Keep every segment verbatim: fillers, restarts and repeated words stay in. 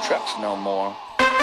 trucks no more.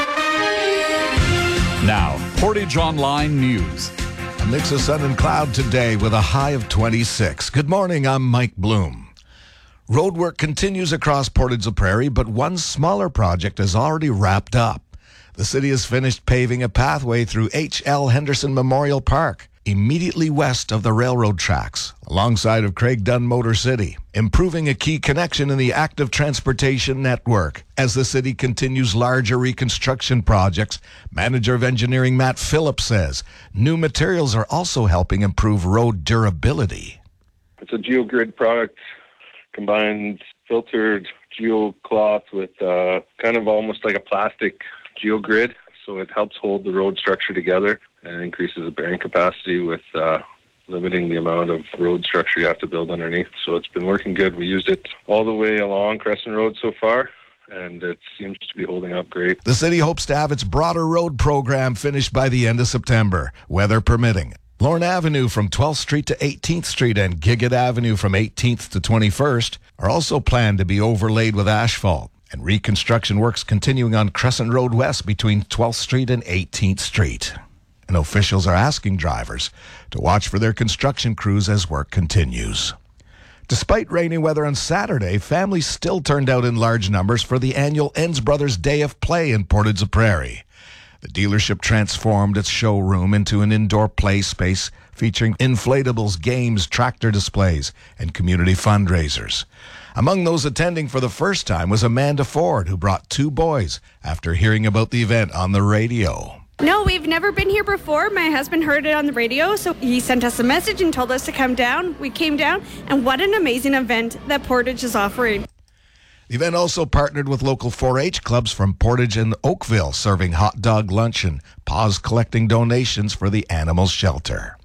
Now, Portage Online News. A mix of sun and cloud today with a high of twenty-six. Good morning, I'm Mike Bloom. Roadwork continues across Portage-la-Prairie, but one smaller project is already wrapped up. The city has finished paving a pathway through H L Henderson Memorial Park, immediately west of the railroad tracks, alongside of Craig Dunn Motor City, improving a key connection in the active transportation network. As the city continues larger reconstruction projects, Manager of Engineering Matt Phillips says new materials are also helping improve road durability. It's a GeoGrid product, combines filtered geocloth with uh, kind of almost like a plastic GeoGrid, so it helps hold the road structure together and increases the bearing capacity with uh, limiting the amount of road structure you have to build underneath. So it's been working good. We used it all the way along Crescent Road so far, and it seems to be holding up great. The city hopes to have its broader road program finished by the end of September, weather permitting. Lorne Avenue from twelfth Street to eighteenth Street and Gigot Avenue from eighteenth to twenty-first are also planned to be overlaid with asphalt, and reconstruction works continuing on Crescent Road West between twelfth Street and eighteenth Street. And officials are asking drivers to watch for their construction crews as work continues. Despite rainy weather on Saturday, families still turned out in large numbers for the annual Enns Brothers Day of Play in Portage-la-Prairie. The dealership transformed its showroom into an indoor play space featuring inflatables, games, tractor displays, and community fundraisers. Among those attending for the first time was Amanda Ford, who brought two boys after hearing about the event on the radio. No, we've never been here before. My husband heard it on the radio, so he sent us a message and told us to come down. We came down, and what an amazing event that Portage is offering. The event also partnered with local four H clubs from Portage and Oakville, serving hot dog luncheon, paws collecting donations for the animal shelter.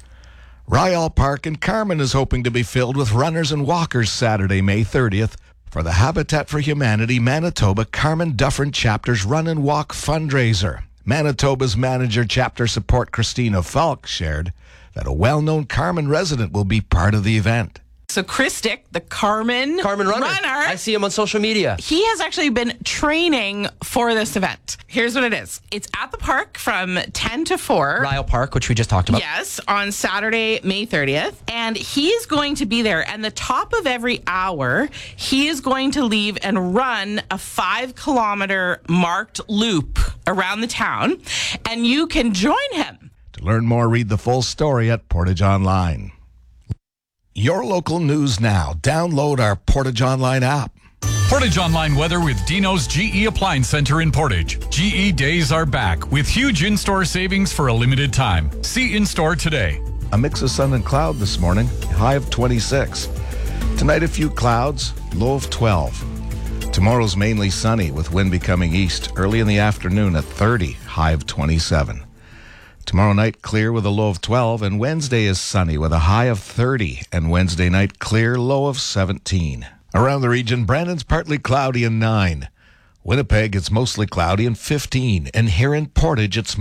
Ryall Park in Carman is hoping to be filled with runners and walkers Saturday, May thirtieth, for the Habitat for Humanity Manitoba Carman Dufferin Chapter's Run and Walk fundraiser. Manitoba's manager chapter support Christina Falk shared that a well-known Carman resident will be part of the event. So Chris Stick, the Carman, Carman runner. runner, I see him on social media. He has actually been training for this event. Here's what it is. It's at the park from ten to four. Ryall Park, which we just talked about. Yes, on Saturday, May thirtieth. And he's going to be there. And the top of every hour, he is going to leave and run a five kilometer marked loop around the town. And you can join him. To learn more, read the full story at Portage Online. Your local news now. Download our Portage Online app. Portage Online weather with Dino's G E Appliance Center in Portage. G E days are back with huge in-store savings for a limited time. See in-store today. A mix of sun and cloud this morning, high of twenty-six. Tonight a few clouds, low of twelve. Tomorrow's mainly sunny with wind becoming east. Early in the afternoon at thirty, high of twenty-seven. Tomorrow night, clear with a low of twelve, and Wednesday is sunny with a high of thirty, and Wednesday night, clear, low of seventeen. Around the region, Brandon's partly cloudy and nine. Winnipeg, it's mostly cloudy and fifteen, and here in Portage, it's